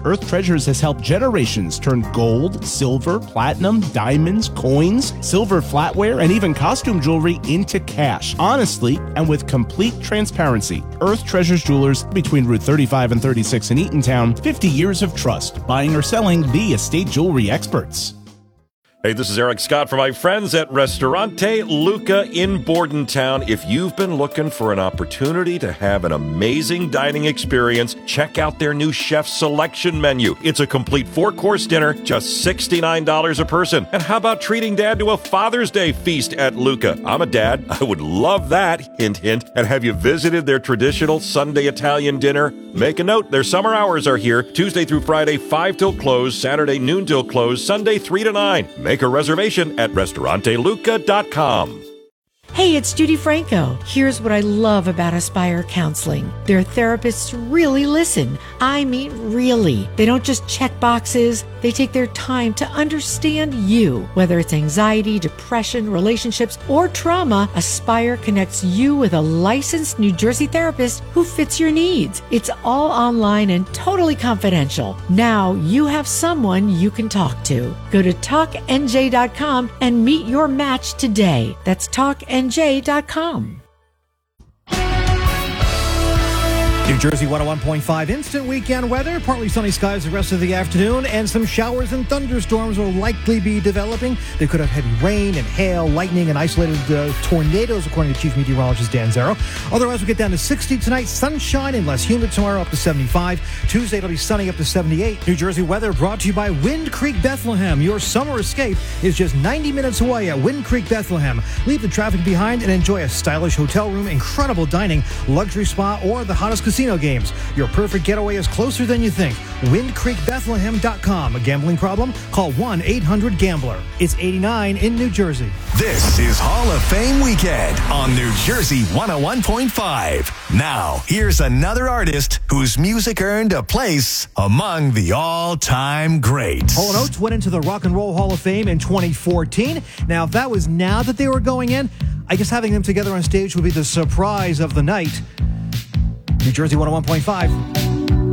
Earth Treasures has helped generations turn gold, silver, platinum, diamonds, coins, silver flatware, and even costume jewelry into cash. Honestly, and with complete transparency, Earth Treasures Jewelers between Route 35 and 36 in Eatontown, 50 years of trust, buying or selling the estate jewelry experts. Hey, this is Eric Scott from my friends at Ristorante Luca in Bordentown. If you've been looking for an opportunity to have an amazing dining experience, check out their new chef selection menu. It's a complete 4-course dinner, just $69 a person. And how about treating Dad to a Father's Day feast at Luca? I'm a dad. I would love that. Hint, hint. And have you visited their traditional Sunday Italian dinner? Make a note. Their summer hours are here, Tuesday through Friday, 5 till close, Saturday noon till close, Sunday 3 to 9. Make a reservation at restauranteluca.com. Hey, it's Judy Franco. Here's what I love about Aspire Counseling. Their therapists really listen. I mean, really. They don't just check boxes. They take their time to understand you. Whether it's anxiety, depression, relationships, or trauma, Aspire connects you with a licensed New Jersey therapist who fits your needs. It's all online and totally confidential. Now you have someone you can talk to. Go to talknj.com and meet your match today. That's talknj.com. New Jersey 101.5 instant weekend weather. Partly sunny skies the rest of the afternoon, and some showers and thunderstorms will likely be developing. They could have heavy rain and hail, lightning, and isolated tornadoes, according to Chief Meteorologist Dan Zero. Otherwise, we'll get down to 60 tonight. Sunshine and less humid tomorrow, up to 75. Tuesday, it'll be sunny, up to 78. New Jersey weather brought to you by Wind Creek Bethlehem. Your summer escape is just 90 minutes away at Wind Creek Bethlehem. Leave the traffic behind and enjoy a stylish hotel room, incredible dining, luxury spa, or the hottest casino games. Your perfect getaway is closer than you think. WindCreekBethlehem.com. A gambling problem? Call 1-800-GAMBLER. It's 89 in New Jersey. This is Hall of Fame Weekend on New Jersey 101.5. Now, here's another artist whose music earned a place among the all-time greats. Hall & Oates went into the Rock and Roll Hall of Fame in 2014. Now, if that was now that they were going in, I guess having them together on stage would be the surprise of the night. New Jersey 101.5.